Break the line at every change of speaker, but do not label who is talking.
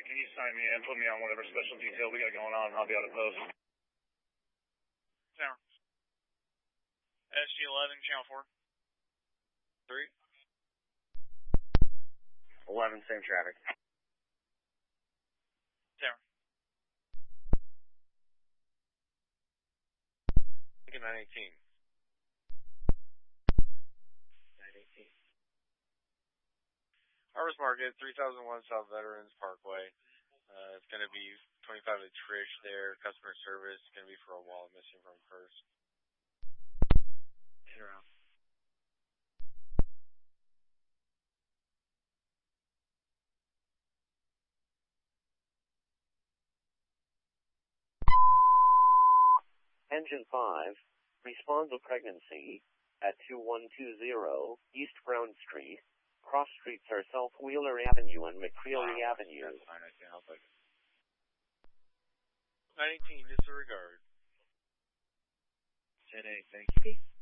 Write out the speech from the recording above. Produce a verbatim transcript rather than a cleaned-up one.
can you sign me and put me on whatever special detail we got going on, and I'll be out of post.
Tower. S G eleven, channel four. Three.
eleven, same traffic.
Tower.
nine eighteen. nine eighteen.
Harvest Market, three thousand one South Veterans Parkway. Uh, it's going to be twenty-five to Trish there. Customer service is going to be for a wallet missing from first.
Hit around. Engine five, responds a pregnancy at two one two zero East Brown Street. Cross streets are South Wheeler Avenue and McCreary
Wow,
Avenue.
That's fine, I can't help it. nine eighteen, disregard.
ten eight, thank you.